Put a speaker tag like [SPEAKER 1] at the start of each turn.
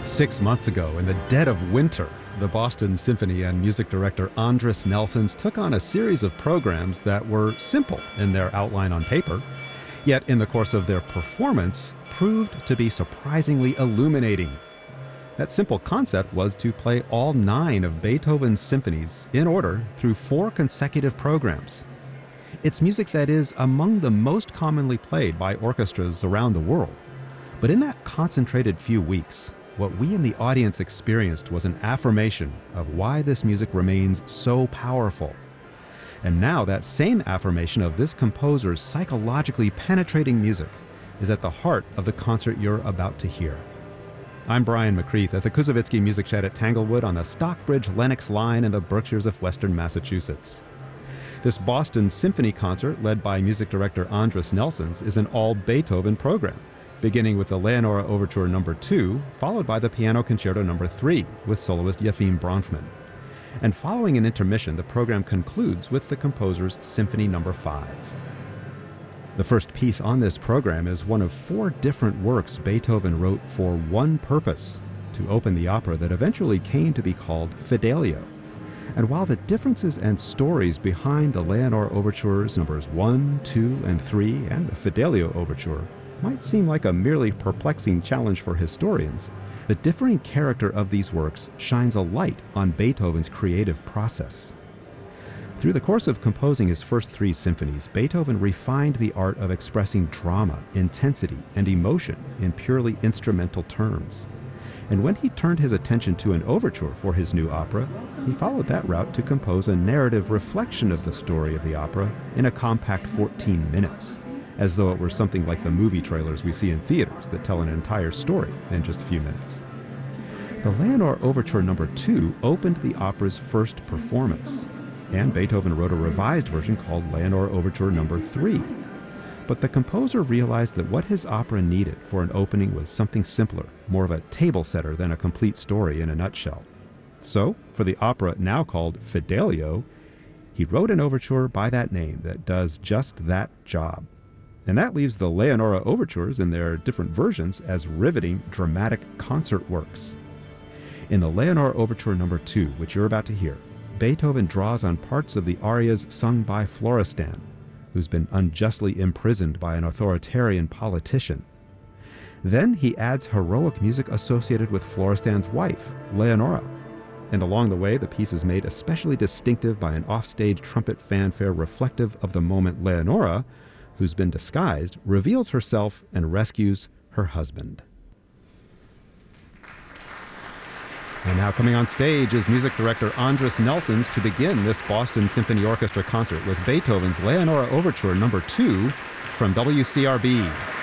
[SPEAKER 1] 6 months ago, in the dead of winter, the Boston Symphony and music director Andris Nelsons took on a series of programs that were simple in their outline on paper, yet in the course of their performance proved to be surprisingly illuminating. That simple concept was to play all 9 of Beethoven's symphonies in order through 4 consecutive programs. It's music that is among the most commonly played by orchestras around the world. But in that concentrated few weeks, what we in the audience experienced was an affirmation of why this music remains so powerful. And now that same affirmation of this composer's psychologically penetrating music is at the heart of the concert you're about to hear. I'm Brian McCreath at the Kuzovitsky Music Chat at Tanglewood on the Stockbridge-Lenox line in the Berkshires of Western Massachusetts. This Boston Symphony concert, led by music director Andris Nelsons, is an all-Beethoven program, beginning with the Leonora Overture No. 2, followed by the Piano Concerto No. 3 with soloist Yefim Bronfman. And following an intermission, the program concludes with the composer's Symphony No. 5. The first piece on this program is one of 4 different works Beethoven wrote for one purpose, to open the opera that eventually came to be called Fidelio. And while the differences and stories behind the Leonora Overtures Nos. 1, 2, and 3 and the Fidelio Overture might seem like a merely perplexing challenge for historians, the differing character of these works shines a light on Beethoven's creative process. Through the course of composing his first 3 symphonies, Beethoven refined the art of expressing drama, intensity, and emotion in purely instrumental terms. And when he turned his attention to an overture for his new opera, he followed that route to compose a narrative reflection of the story of the opera in a compact 14 minutes. As though it were something like the movie trailers we see in theaters that tell an entire story in just a few minutes. The Leonora Overture No. 2 opened the opera's first performance, and Beethoven wrote a revised version called Leonora Overture No. 3. But the composer realized that what his opera needed for an opening was something simpler, more of a table setter than a complete story in a nutshell. So, for the opera now called Fidelio, he wrote an overture by that name that does just that job. And that leaves the Leonora Overtures in their different versions as riveting, dramatic concert works. In the Leonora Overture No. 2, which you're about to hear, Beethoven draws on parts of the arias sung by Florestan, who's been unjustly imprisoned by an authoritarian politician. Then he adds heroic music associated with Florestan's wife, Leonora. And along the way, the piece is made especially distinctive by an offstage trumpet fanfare reflective of the moment Leonora, who's been disguised, reveals herself and rescues her husband. And now coming on stage is music director Andris Nelsons to begin this Boston Symphony Orchestra concert with Beethoven's Leonora Overture No. 2 from WCRB.